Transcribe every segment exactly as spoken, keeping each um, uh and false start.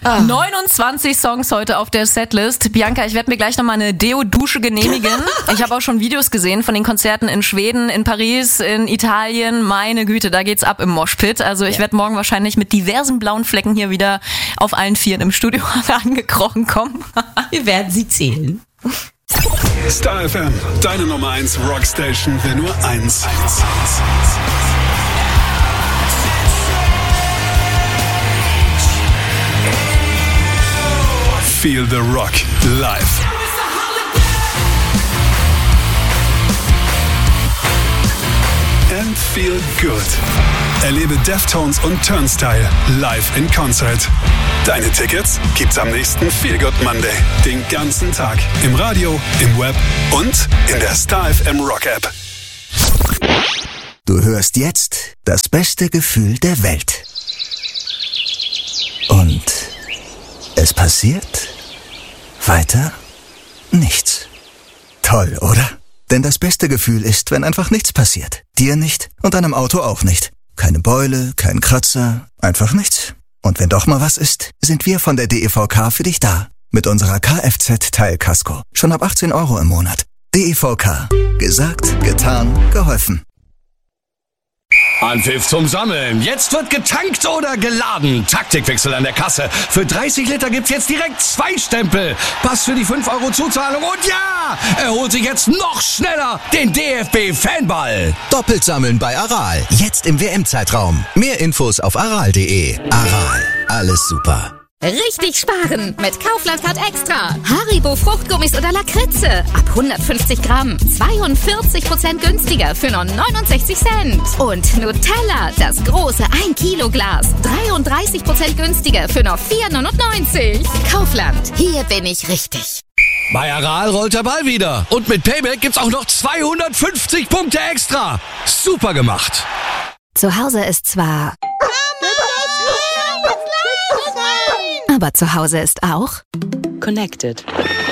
Ah. neunundzwanzig Songs heute auf der Setlist. Bianca, ich werde mir gleich nochmal eine Deo-Dusche genehmigen. Ich habe auch schon Videos gesehen von den Konzerten in Schweden, in Paris, in Italien. Meine Güte, da geht's ab im Moshpit. Also ich ja. werde morgen wahrscheinlich mit diversen blauen Flecken hier wieder auf allen Vieren im Studio angekrochen kommen. Wir werden sie zählen. Star F M, deine Nummer eins Rockstation für nur eins. Feel the Rock live. And feel good. Erlebe Deftones und Turnstile live in Concert. Deine Tickets gibt's am nächsten Feel Good Monday. Den ganzen Tag. Im Radio, im Web und in der Star F M Rock App. Du hörst jetzt das beste Gefühl der Welt. Und es passiert weiter nichts. Toll, oder? Denn das beste Gefühl ist, wenn einfach nichts passiert. Dir nicht und deinem Auto auch nicht. Keine Beule, kein Kratzer, einfach nichts. Und wenn doch mal was ist, sind wir von der D E V K für dich da. Mit unserer Kfz-Teilkasko. Schon ab achtzehn Euro im Monat. D E V K. Gesagt, getan, geholfen. Anpfiff zum Sammeln. Jetzt wird getankt oder geladen. Taktikwechsel an der Kasse. Für dreißig Liter gibt's jetzt direkt zwei Stempel. Pass für die fünf Euro Zuzahlung. Und ja, er holt sich jetzt noch schneller den D F B-Fanball. Doppelt sammeln bei Aral. Jetzt im W M-Zeitraum. Mehr Infos auf aral punkt de. Aral. Alles super. Richtig sparen mit Kaufland Card Extra. Haribo Fruchtgummis oder Lakritze. Ab hundertfünfzig Gramm. zweiundvierzig Prozent günstiger für nur neunundsechzig Cent. Und Nutella, das große ein Kilo Glas. dreiunddreißig Prozent günstiger für nur vier neunundneunzig. Kaufland, hier bin ich richtig. Bei Aral rollt der Ball wieder. Und mit Payback gibt's auch noch zweihundertfünfzig Punkte extra. Super gemacht. Zu Hause ist zwar... Aber zu Hause ist auch Connected.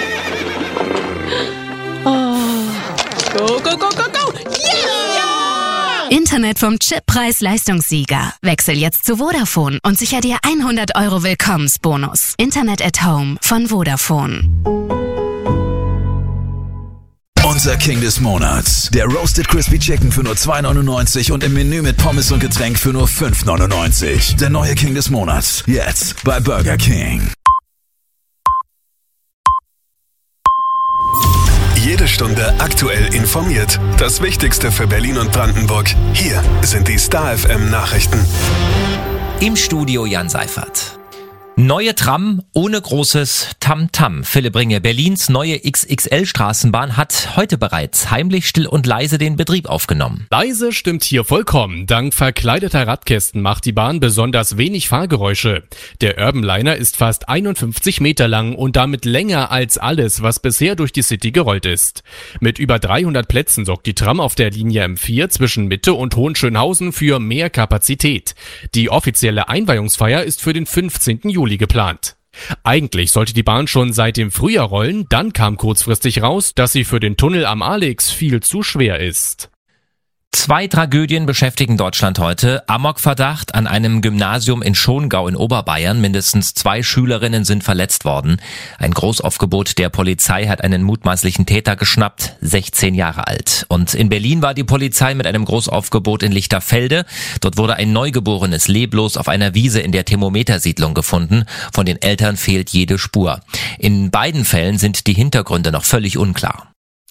Oh. Go, go, go, go, go! Yeah! Internet vom Chip-Preis-Leistungssieger. Wechsel jetzt zu Vodafone und sicher dir hundert Euro Willkommensbonus. Internet at Home von Vodafone. Unser King des Monats. Der Roasted Crispy Chicken für nur zwei neunundneunzig und im Menü mit Pommes und Getränk für nur fünf neunundneunzig. Der neue King des Monats. Jetzt bei Burger King. Jede Stunde aktuell informiert. Das Wichtigste für Berlin und Brandenburg. Hier sind die Star F M Nachrichten. Im Studio Jan Seifert. Neue Tram ohne großes Tamtam. Philipp Ringe, Berlins neue X X L-Straßenbahn hat heute bereits heimlich, still und leise den Betrieb aufgenommen. Leise stimmt hier vollkommen. Dank verkleideter Radkästen macht die Bahn besonders wenig Fahrgeräusche. Der Urban Liner ist fast einundfünfzig Meter lang und damit länger als alles, was bisher durch die City gerollt ist. Mit über dreihundert Plätzen sorgt die Tram auf der Linie M vier zwischen Mitte und Hohenschönhausen für mehr Kapazität. Die offizielle Einweihungsfeier ist für den fünfzehnten Juli geplant. Eigentlich sollte die Bahn schon seit dem Frühjahr rollen, dann kam kurzfristig raus, dass sie für den Tunnel am Alex viel zu schwer ist. Zwei Tragödien beschäftigen Deutschland heute. Amokverdacht an einem Gymnasium in Schongau in Oberbayern. Mindestens zwei Schülerinnen sind verletzt worden. Ein Großaufgebot der Polizei hat einen mutmaßlichen Täter geschnappt, sechzehn Jahre alt. Und in Berlin war die Polizei mit einem Großaufgebot in Lichterfelde. Dort wurde ein Neugeborenes leblos auf einer Wiese in der Thermometersiedlung gefunden. Von den Eltern fehlt jede Spur. In beiden Fällen sind die Hintergründe noch völlig unklar.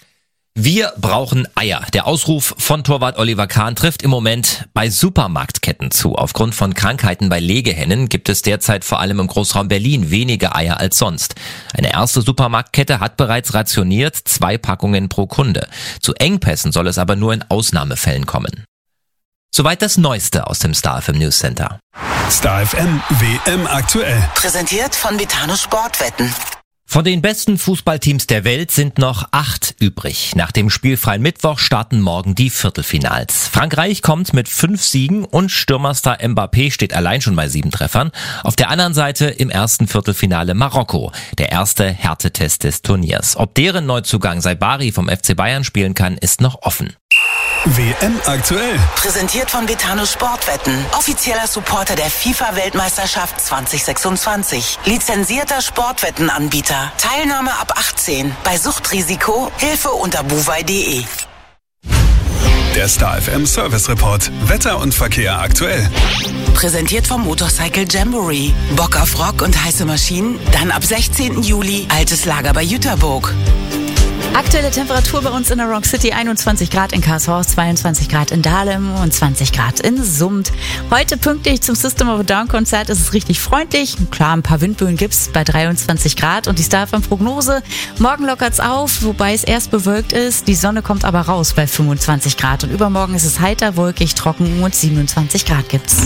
Wir brauchen Eier. Der Ausruf von Torwart Oliver Kahn trifft im Moment bei Supermarktketten zu. Aufgrund von Krankheiten bei Legehennen gibt es derzeit vor allem im Großraum Berlin weniger Eier als sonst. Eine erste Supermarktkette hat bereits rationiert, zwei Packungen pro Kunde. Zu Engpässen soll es aber nur in Ausnahmefällen kommen. Soweit das Neueste aus dem Star F M News Center. Star F M W M aktuell. Präsentiert von Vitano Sportwetten. Von den besten Fußballteams der Welt sind noch acht übrig. Nach dem spielfreien Mittwoch starten morgen die Viertelfinals. Frankreich kommt mit fünf Siegen und Stürmerstar Mbappé steht allein schon bei sieben Treffern. Auf der anderen Seite im ersten Viertelfinale Marokko, der erste Härtetest des Turniers. Ob deren Neuzugang Saibari vom F C Bayern spielen kann, ist noch offen. W M aktuell. Präsentiert von Betano Sportwetten. Offizieller Supporter der FIFA-Weltmeisterschaft zwanzig sechsundzwanzig. Lizenzierter Sportwettenanbieter. Teilnahme ab achtzehn. Bei Suchtrisiko Hilfe unter buwei punkt de. Der Star F M Service Report. Wetter und Verkehr aktuell. Präsentiert vom Motorcycle Jamboree. Bock auf Rock und heiße Maschinen? Dann ab sechzehnten Juli altes Lager bei Jüterburg. Aktuelle Temperatur bei uns in der Rock City, einundzwanzig Grad in Karlshorst, zweiundzwanzig Grad in Dahlem und zwanzig Grad in Summt. Heute pünktlich zum System of a Down Konzert ist es richtig freundlich. Klar, ein paar Windböen gibt's bei dreiundzwanzig Grad und die Star F M Prognose. Morgen lockert's auf, wobei es erst bewölkt ist. Die Sonne kommt aber raus bei fünfundzwanzig Grad und übermorgen ist es heiter, wolkig, trocken und siebenundzwanzig Grad gibt's.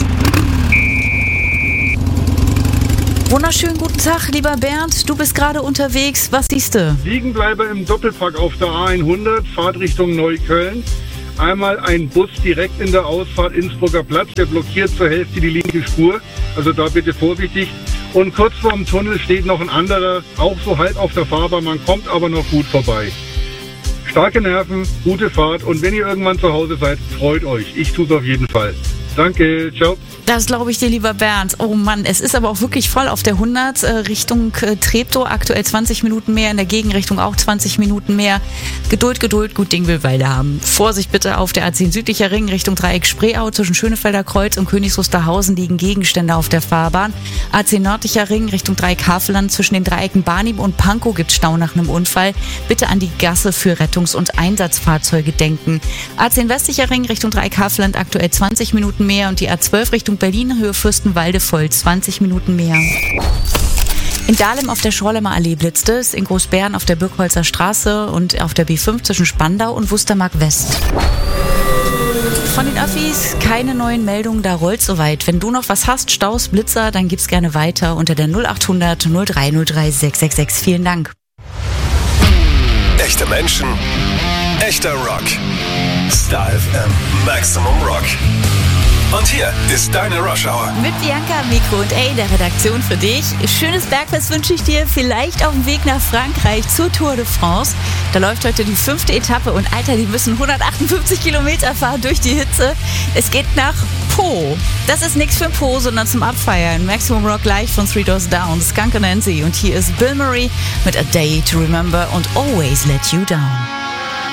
Wunderschönen guten Tag, lieber Bernd. Du bist gerade unterwegs. Was siehst du? Liegenbleiber im Doppelpack auf der A hundert, Fahrt Richtung Neukölln. Einmal ein Bus direkt in der Ausfahrt Innsbrucker Platz, der blockiert zur Hälfte die linke Spur. Also da bitte vorsichtig. Und kurz vorm Tunnel steht noch ein anderer, auch so halb auf der Fahrbahn. Man kommt aber noch gut vorbei. Starke Nerven, gute Fahrt und wenn ihr irgendwann zu Hause seid, freut euch. Ich tue es auf jeden Fall. Danke, ciao. Das glaube ich dir, lieber Bernd. Oh Mann, es ist aber auch wirklich voll auf der hundert äh, Richtung äh, Treptow. Aktuell zwanzig Minuten mehr, in der Gegenrichtung auch zwanzig Minuten mehr. Geduld, Geduld, gut Ding will Weile haben. Vorsicht bitte auf der A zehn südlicher Ring Richtung Dreieck Spreeau. Zwischen Schönefelder Kreuz und Königs Wusterhausen liegen Gegenstände auf der Fahrbahn. A zehn nördlicher Ring Richtung Dreieck Havelland. Zwischen den Dreiecken Barnim und Pankow gibt Stau nach einem Unfall. Bitte an die Gasse für Rettungs- und Einsatzfahrzeuge denken. A zehn westlicher Ring Richtung Dreieck Havelland aktuell zwanzig Minuten mehr und die A zwölf Richtung Berlin, Höhe Fürstenwalde voll, zwanzig Minuten mehr. In Dahlem auf der Schorlemer Allee blitzt es, in Großbären auf der Birkholzer Straße und auf der B fünf zwischen Spandau und Wustermark West. Von den Öffis keine neuen Meldungen, da rollt soweit. Wenn du noch was hast, Staus, Blitzer, dann gib's gerne weiter unter der null achthundert null drei null drei sechs sechs sechs. Vielen Dank. Echte Menschen, echter Rock. Star F M Maximum Rock. Und hier ist deine Rush Hour. Mit Bianca, Mikro und A, der Redaktion für dich. Schönes Bergfest wünsche ich dir, vielleicht auf dem Weg nach Frankreich zur Tour de France. Da läuft heute die fünfte Etappe und Alter, die müssen hundertachtundfünfzig Kilometer fahren durch die Hitze. Es geht nach Po. Das ist nichts für ein Po, sondern zum Abfeiern. Maximum Rock live von Three Doors Down, Skunk Anansi. Und hier ist Bill Murray mit A Day to Remember und Always Let You Down.